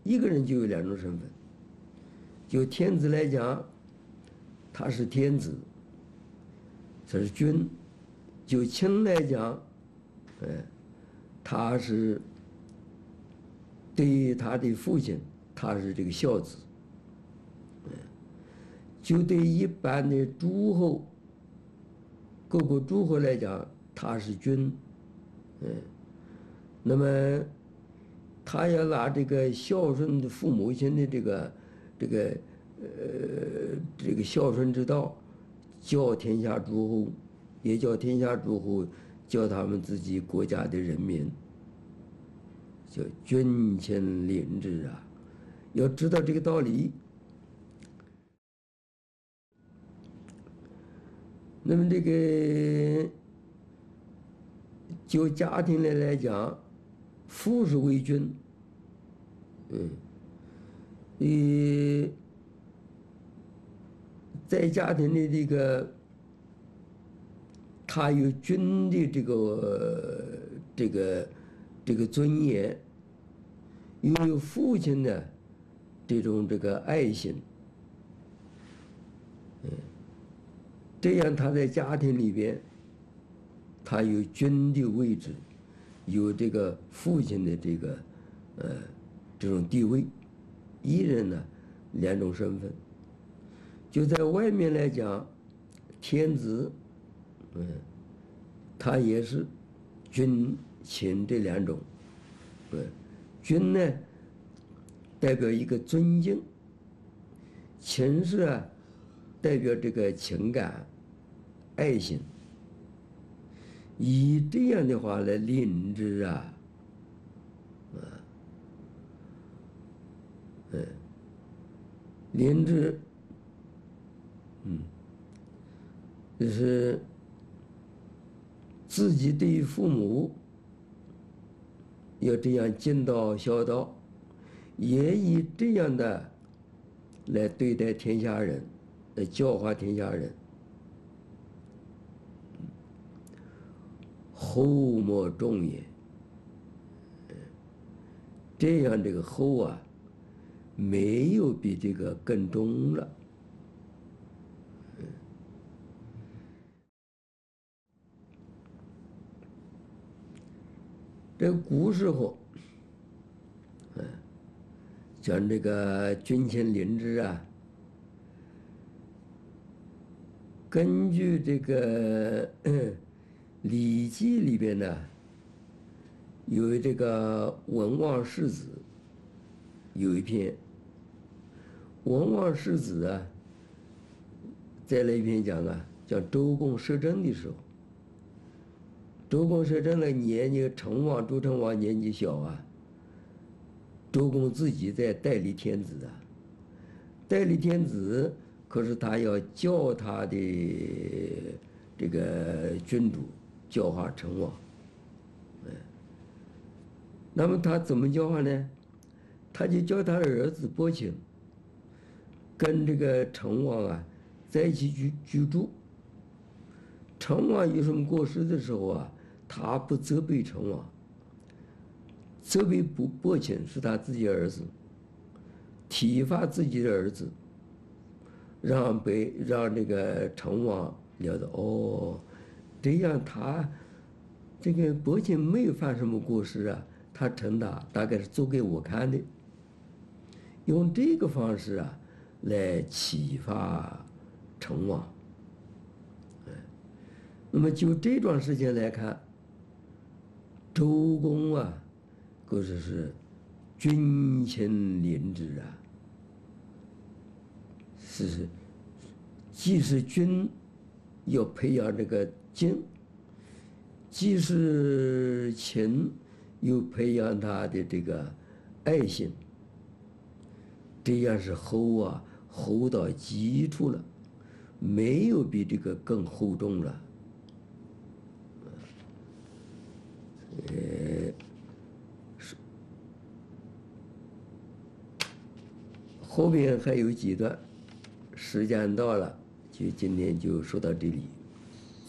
一个人就有两种身份。就天子来讲，他是天子，这是君；就卿来讲，他是对于他的父亲，他是这个孝子。就对一般的诸侯，各国诸侯来讲，他是君。那么他要拿这个孝顺的父母亲的这个孝顺之道，教天下诸侯，也教天下诸侯教他们自己国家的人民，叫君亲邻之啊。要知道这个道理。那么这个就家庭来讲，父是为君，在家庭的他有君的这个尊严，又有父亲的这个爱心，这样他在家庭里边，他有君的位置，有这个父亲的这种地位。一人呢，两种身份。就在外面来讲，天子，他也是君亲这两种。君呢，代表一个尊敬；亲是代表这个情感、爱心。以这样的话来领之领之，就是自己对于父母要这样尽到孝道，也以这样的来对待天下人，来教化天下人。后莫重也。这样这个后没有比这个更重了。这古时候，讲这个君亲邻之根据这个《礼记》里边呢，有这个文王世子有一篇。文王世子在那一篇讲讲周公摄政的时候，周公摄政的年纪，周成王年纪小周公自己在代理天子代理天子，可是他要教他的这个君主教化成王。那么他怎么教化呢？他就教他的儿子伯禽跟这个成王在一起居住。成王有什么过失的时候他不责备成王，责备伯禽是他自己儿子，体罚自己的儿子，让这个成王了解这样他这个伯禽没有犯什么过失他成大概是做给我看的。用这个方式来启发成王。那么就这桩事情来看，周公可是君亲邻之是既是君要培养这个敬，既是亲又培养他的这个爱心。这样是厚到基础了，没有比这个更厚重了。后边还有几段，时间到了，就今天就说到这里。